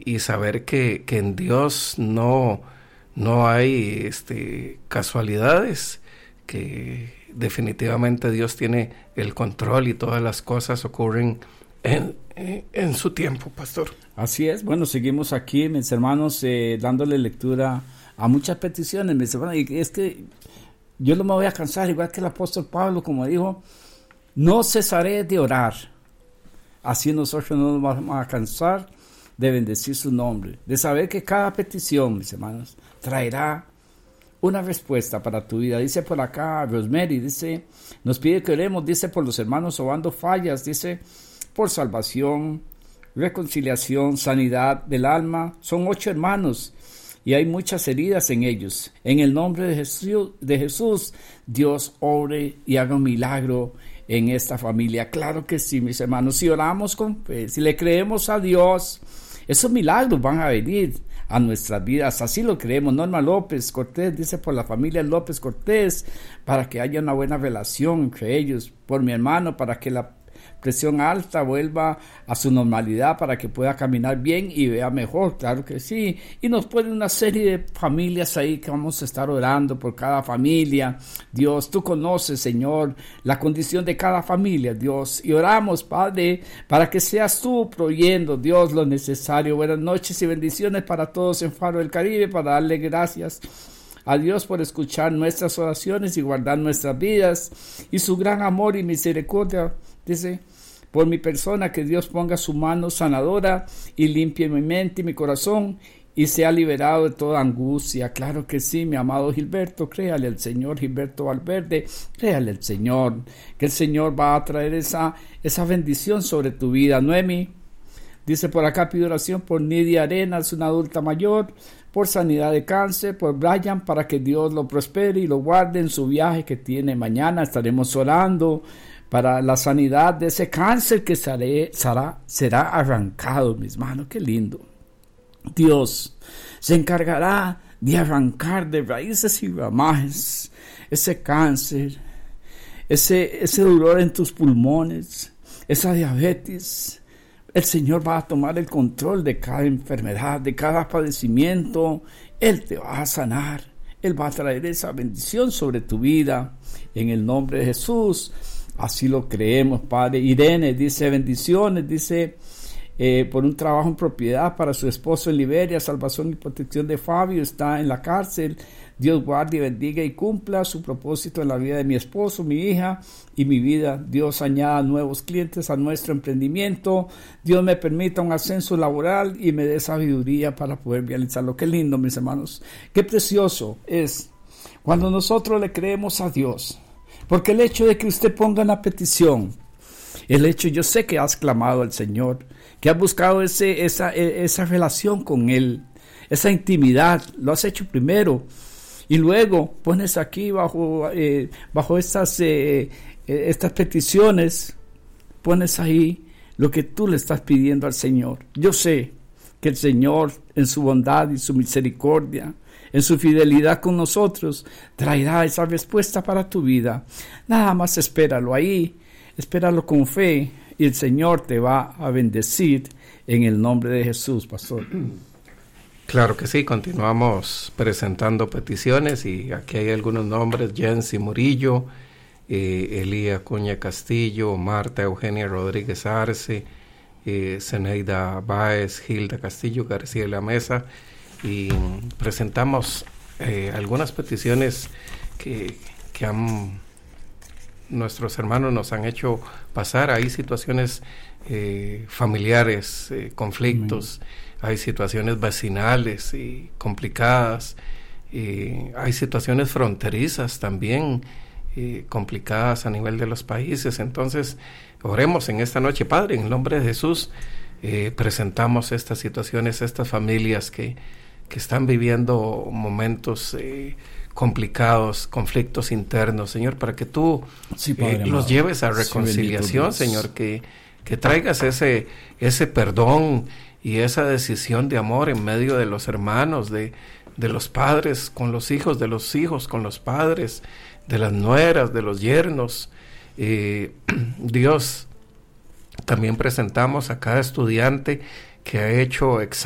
y saber que en Dios no hay casualidades, que definitivamente Dios tiene el control y todas las cosas ocurren en su tiempo, pastor. Así es. Bueno, seguimos aquí, mis hermanos, dándole lectura a muchas peticiones, mis hermanos, y es que yo no me voy a cansar, igual que el apóstol Pablo, como dijo, no cesaré de orar. Así nosotros no nos vamos a cansar de bendecir su nombre, de saber que cada petición, mis hermanos, traerá una respuesta para tu vida. Dice por acá Rosemary, dice, nos pide que oremos, dice, por los hermanos Obando Fallas, dice, por salvación, reconciliación, sanidad del alma. Son 8 hermanos y hay muchas heridas en ellos. En el nombre de Jesús, Dios obre y haga un milagro en esta familia. Claro que sí, mis hermanos. Si oramos con fe, si le creemos a Dios, esos milagros van a venir a nuestras vidas. Así lo creemos. Norma López Cortés dice, por la familia López Cortés, para que haya una buena relación entre ellos. Por mi hermano, para que la presión alta vuelva a su normalidad, para que pueda caminar bien y vea mejor. Claro que sí. Y nos pone una serie de familias ahí que vamos a estar orando por cada familia. Dios, tú conoces, Señor, la condición de cada familia, Dios, y oramos, Padre, para que seas tú proveyendo, Dios, lo necesario. Buenas noches y bendiciones para todos en Faro del Caribe, para darle gracias a Dios por escuchar nuestras oraciones y guardar nuestras vidas, y su gran amor y misericordia. Dice, por mi persona, que Dios ponga su mano sanadora y limpie mi mente y mi corazón y sea liberado de toda angustia. Claro que sí, mi amado Gilberto, créale al Señor. Gilberto Valverde, créale al Señor, que el Señor va a traer esa bendición sobre tu vida. Noemi dice por acá, pide oración por Nidia Arenas, una adulta mayor, por sanidad de cáncer, por Brian, para que Dios lo prospere y lo guarde en su viaje que tiene mañana. Estaremos orando para la sanidad de ese cáncer que será arrancado, mis hermanos. Qué lindo. Dios se encargará de arrancar de raíces y ramajes ese cáncer, ese dolor en tus pulmones, esa diabetes. El Señor va a tomar el control de cada enfermedad, de cada padecimiento. Él te va a sanar. Él va a traer esa bendición sobre tu vida. En el nombre de Jesús. Así lo creemos, Padre. Irene dice, bendiciones, dice, por un trabajo en propiedad para su esposo en Liberia, salvación y protección de Fabio, está en la cárcel. Dios guarde y bendiga y cumpla su propósito en la vida de mi esposo, mi hija y mi vida. Dios añada nuevos clientes a nuestro emprendimiento. Dios me permita un ascenso laboral y me dé sabiduría para poder realizarlo. Qué lindo, mis hermanos. Qué precioso es cuando nosotros le creemos a Dios. Porque el hecho de que usted ponga una petición, yo sé que has clamado al Señor, que has buscado esa relación con Él, esa intimidad, lo has hecho primero, y luego pones aquí bajo estas peticiones, pones ahí lo que tú le estás pidiendo al Señor. Yo sé que el Señor, en su bondad y su misericordia, en su fidelidad con nosotros, traerá esa respuesta para tu vida. Nada más espéralo ahí, espéralo con fe, y el Señor te va a bendecir en el nombre de Jesús, pastor. Claro que sí, continuamos presentando peticiones, y aquí hay algunos nombres: Jensi Murillo, Elía Acuña Castillo, Marta Eugenia Rodríguez Arce, Zeneida Báez, Hilda Castillo, García de la Mesa. Y presentamos algunas peticiones que nuestros hermanos nos han hecho pasar. Hay situaciones familiares, conflictos, hay situaciones vecinales complicadas, hay situaciones fronterizas también complicadas a nivel de los países. Entonces, oremos en esta noche. Padre, en el nombre de Jesús, presentamos estas situaciones, estas familias que están viviendo momentos complicados, conflictos internos, Señor, para que tú los lleves a reconciliación, sí, Señor, que traigas ese perdón y esa decisión de amor en medio de los hermanos, de los padres con los hijos, de los hijos con los padres, de las nueras, de los yernos. Dios, también presentamos a cada estudiante que ha hecho exámenes